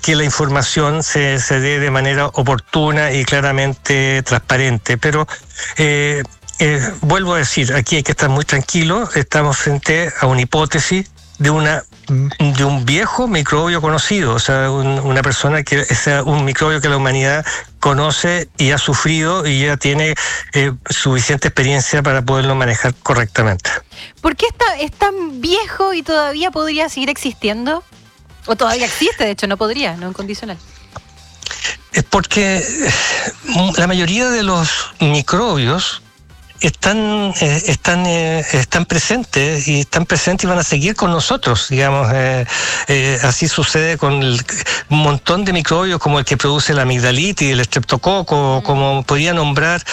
que la información se dé de manera oportuna y claramente transparente. Pero vuelvo a decir, aquí hay que estar muy tranquilos. Estamos frente a una hipótesis de un viejo microbio conocido, o sea, una persona que es un microbio que la humanidad conoce y ha sufrido y ya tiene suficiente experiencia para poderlo manejar correctamente. ¿Por qué es tan viejo y todavía podría seguir existiendo? O todavía existe, de hecho, no podría, no en condicional. Es porque la mayoría de los microbios están presentes y van a seguir con nosotros, digamos. Así sucede con un montón de microbios como el que produce la amigdalitis, el estreptococo, como podría nombrar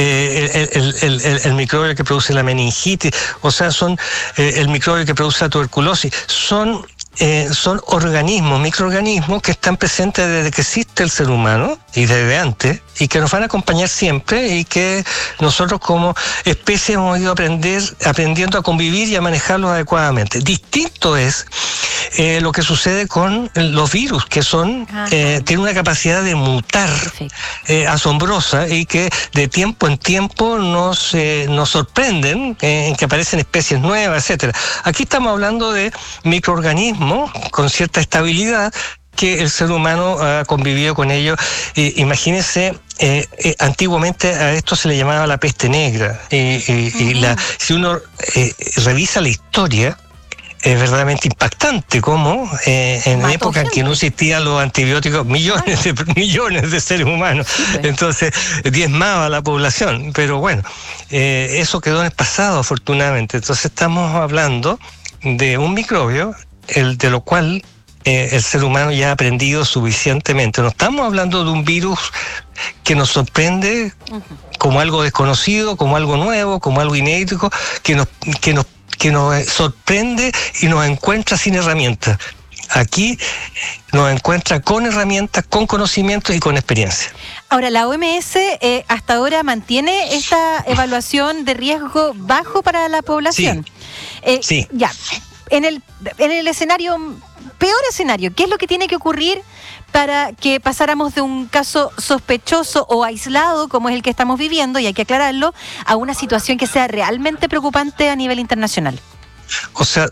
el microbio que produce la meningitis, o sea, son el microbio que produce la tuberculosis, son organismos, microorganismos que están presentes desde que existe el ser humano y desde antes, y que nos van a acompañar siempre, y que nosotros como especie hemos ido aprendiendo a convivir y a manejarlos adecuadamente. Distinto es lo que sucede con los virus, que tienen una capacidad de mutar asombrosa, y que de tiempo en tiempo nos sorprenden en que aparecen especies nuevas, etcétera. Aquí estamos hablando de microorganismos con cierta estabilidad que el ser humano ha convivido con ellos. Imagínense, antiguamente a esto se le llamaba la peste negra, si uno revisa la historia, es verdaderamente impactante cómo en época en que no existían los antibióticos, millones de seres humanos, entonces diezmaba la población. Pero bueno, eso quedó en el pasado, afortunadamente. Entonces estamos hablando de un microbio de lo cual el ser humano ya ha aprendido suficientemente. No estamos hablando de un virus que nos sorprende como algo desconocido, como algo nuevo, como algo inédito, que nos sorprende y nos encuentra sin herramientas. Aquí nos encuentra con herramientas, con conocimiento y con experiencia. Ahora, la OMS hasta ahora mantiene esta evaluación de riesgo bajo para la población. Sí. Ya. En el peor escenario, ¿qué es lo que tiene que ocurrir para que pasáramos de un caso sospechoso o aislado, como es el que estamos viviendo, y hay que aclararlo, a una situación que sea realmente preocupante a nivel internacional? O sea,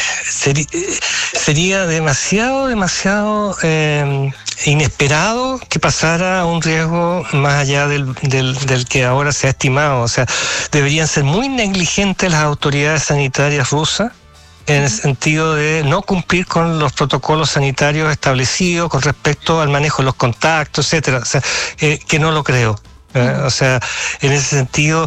sería demasiado inesperado que pasara un riesgo más allá del que ahora se ha estimado. O sea, deberían ser muy negligentes las autoridades sanitarias rusas en el sentido de no cumplir con los protocolos sanitarios establecidos con respecto al manejo de los contactos, etcétera. O sea, que no lo creo. O sea, en ese sentido,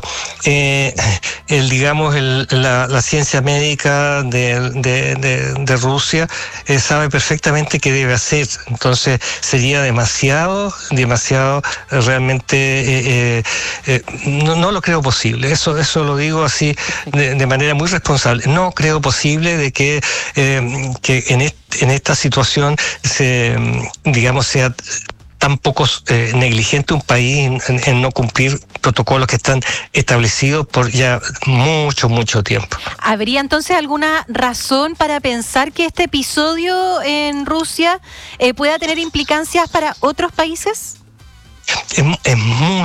la ciencia médica de Rusia sabe perfectamente qué debe hacer. Entonces sería demasiado realmente, no lo creo posible. Eso lo digo así de manera muy responsable. No creo posible de que en esta situación sea tan poco negligente un país en no cumplir protocolos que están establecidos por ya mucho tiempo. ¿Habría entonces alguna razón para pensar que este episodio en Rusia pueda tener implicancias para otros países? Es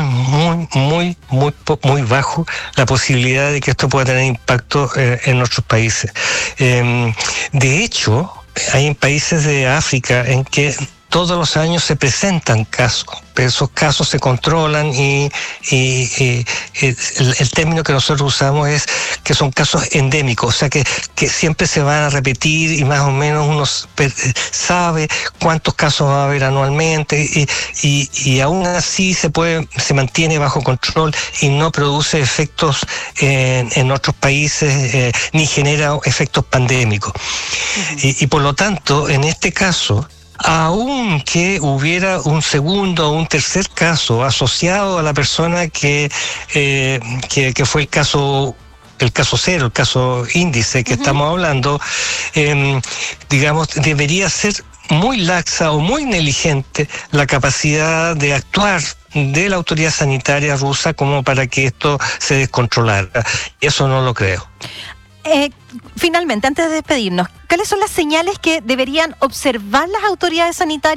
muy bajo la posibilidad de que esto pueda tener impacto en otros países. De hecho, hay países de África en que todos los años se presentan casos, pero esos casos se controlan y el término que nosotros usamos es que son casos endémicos, o sea que siempre se van a repetir y más o menos uno sabe cuántos casos va a haber anualmente y aún así se mantiene bajo control y no produce efectos en otros países ni genera efectos pandémicos. Y por lo tanto, en este caso, aunque hubiera un segundo o un tercer caso asociado a la persona que fue el caso cero, el caso índice que estamos hablando, debería ser muy laxa o muy negligente la capacidad de actuar de la autoridad sanitaria rusa como para que esto se descontrolara. Eso no lo creo. Finalmente, antes de despedirnos, ¿cuáles son las señales que deberían observar las autoridades sanitarias